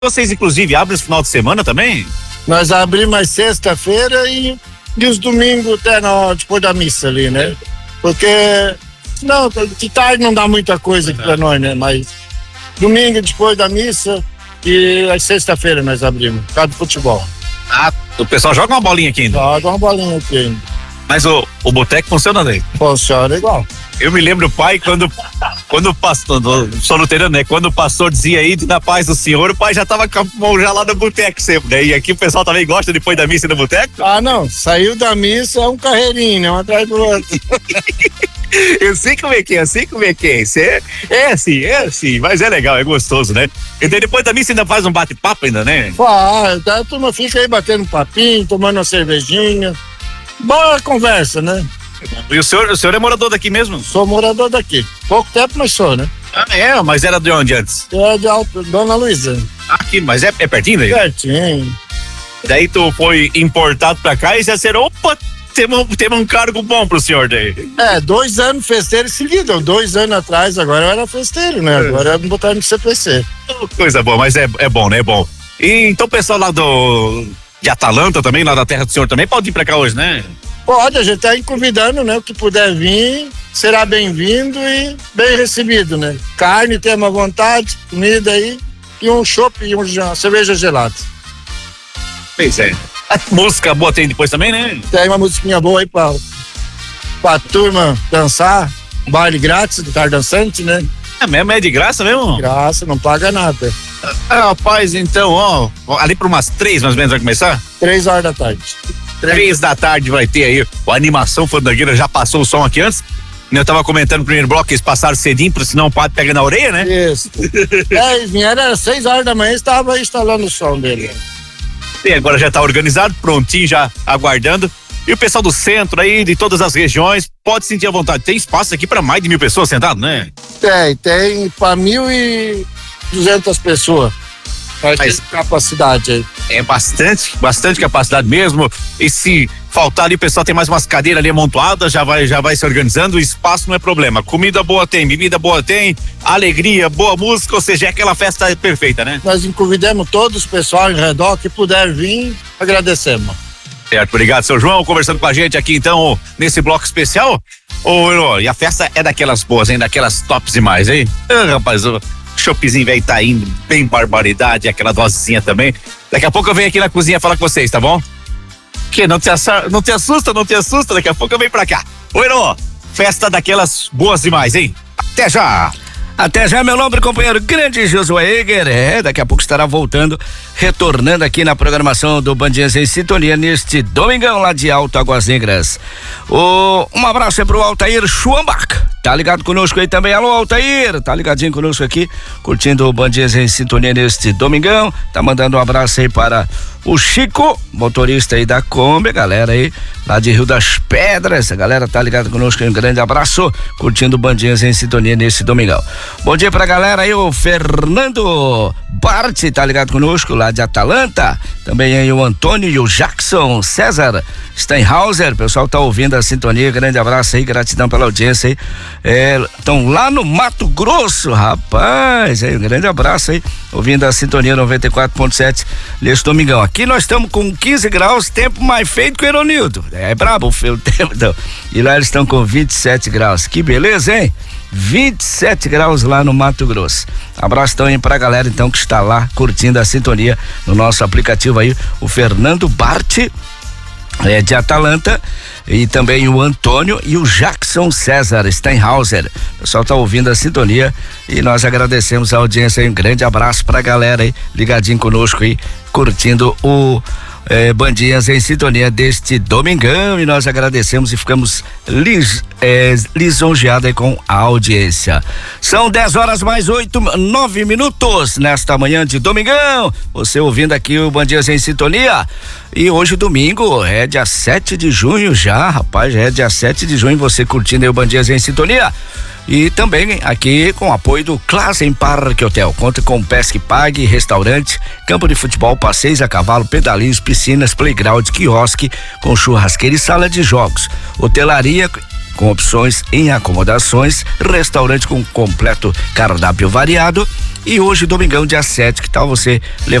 Vocês, inclusive, abrem esse final de semana também? Nós abrimos mais sexta-feira e os domingos até depois da missa ali, né? Porque, não, de tarde não dá muita coisa aqui pra nós, né? Mas domingo depois da missa e a sexta-feira nós abrimos, por causa do futebol. Ah, o pessoal joga uma bolinha aqui ainda? Joga uma bolinha aqui ainda. Mas o boteco funciona daí? Funciona igual. Eu me lembro, pai, quando o pastor, sou luterano, né? Quando o pastor dizia aí na paz do Senhor, o pai já tava com a mão já lá no boteco sempre, né? E aqui o pessoal também gosta depois da missa no boteco? Ah, não, saiu da missa é um carreirinho, né? Um atrás do outro. Eu sei como é que é, é assim, mas é legal, é gostoso, né? E daí depois da missa ainda faz um bate-papo ainda, né? Faz, a turma fica aí batendo um papinho, tomando uma cervejinha. Boa conversa, né? E o senhor é morador daqui mesmo? Sou morador daqui. Pouco tempo, mas sou, né? Ah, mas era de onde antes? É de Dona Luísa. Aqui, mas é pertinho daí? Pertinho. Daí tu foi importado pra cá e já disseram, opa, temos um cargo bom pro senhor daí. 2 anos festeiro seguido. 2 anos atrás, agora eu era festeiro, né? Agora me botaram no CPC. Coisa boa, mas é bom, né? É bom. E então o pessoal lá de Atalanta também, lá da terra do senhor também, pode ir pra cá hoje, né? Pode, a gente tá aí convidando, né? O que puder vir, será bem-vindo e bem recebido, né? Carne, temos à vontade, comida aí, e um chopp e uma cerveja gelada. Pois é. A música boa tem depois também, né? Tem uma musiquinha boa aí pra turma dançar, baile grátis do Tar Dançante, né? É mesmo, é de graça mesmo? Graça, não paga nada. Rapaz, então, ó, ali por umas 3 mais ou menos vai começar? 3 horas da tarde. 3 da tarde vai ter aí a animação fandangueira, já passou o som aqui antes? Eu tava comentando no primeiro bloco que eles passaram cedinho, porque senão o padre pega na orelha, né? Isso. Eles vieram, era 6 horas da manhã, estava instalando o som dele. E agora já tá organizado, prontinho, já aguardando. E o pessoal do centro aí, de todas as regiões, pode sentir à vontade. Tem espaço aqui para mais de 1.000 pessoas sentadas, né? Tem para 1.200 pessoas. Mas capacidade aí. É bastante capacidade mesmo. E se faltar ali, o pessoal tem mais umas cadeiras ali amontoadas, já vai se organizando, o espaço não é problema. Comida boa tem, bebida boa tem, alegria, boa música, ou seja, é aquela festa perfeita, né? Nós convidamos todos os pessoal em redor que puder vir, agradecemos. Certo, obrigado, seu João, conversando com a gente aqui então, nesse bloco especial. E a festa é daquelas boas, hein? Daquelas tops demais, hein? Rapaz, o choppzinho velho tá indo, bem barbaridade, aquela dosezinha também. Daqui a pouco eu venho aqui na cozinha falar com vocês, tá bom? Que não te assusta, daqui a pouco eu venho pra cá. Oi, Irô, festa daquelas boas demais, hein? Até já! Até já, meu nobre companheiro, grande Josué Eger, daqui a pouco estará retornando aqui na programação do Bandinhas em Sintonia neste domingão lá de Alto Águas Negras. Um abraço aí pro Altair Schwambach, tá ligado conosco aí também, alô Altair, tá ligadinho conosco aqui, curtindo o Bandinhas em Sintonia neste domingão, tá mandando um abraço aí para o Chico, motorista aí da Kombi, galera aí lá de Rio das Pedras, a galera tá ligado conosco, um grande abraço, curtindo Bandinhas em Sintonia nesse domingão. Bom dia pra galera aí, o Fernando Bart tá ligado conosco lá de Atalanta, também aí o Antônio e o Jackson César Steinhauser, o pessoal tá ouvindo a sintonia, grande abraço aí, gratidão pela audiência aí, estão lá no Mato Grosso, rapaz, aí um grande abraço aí, ouvindo a sintonia 94.7 nesse domingão. Aqui nós estamos com 15 graus, tempo mais feito que o Eronildo. É brabo o tempo, então. E lá eles estão com 27 graus. Que beleza, hein? 27 graus lá no Mato Grosso. Abraço então aí pra galera então que está lá curtindo a sintonia no nosso aplicativo aí, o Fernando Bart, de Atalanta, e também o Antônio e o Jackson César Steinhauser. O pessoal tá ouvindo a sintonia e nós agradecemos a audiência aí, um grande abraço pra galera aí, ligadinho conosco aí, curtindo o Bandinhas em Sintonia deste domingão, e nós agradecemos e ficamos lisonjeados aí com a audiência. São 10 horas mais 9 minutos nesta manhã de domingão, você ouvindo aqui o Bandinhas em Sintonia. E hoje domingo é dia 7 de junho já, rapaz, já é dia 7 de junho, você curtindo aí o Bandinhas em Sintonia. E também aqui com o apoio do Classen Parque Hotel. Conta com Pesque Pague, restaurante, campo de futebol, passeios a cavalo, pedalinhos, piscinas, playground, quiosque, com churrasqueira e sala de jogos. Hotelaria com opções em acomodações, restaurante com completo cardápio variado E hoje, domingão, dia 7, que tal você levar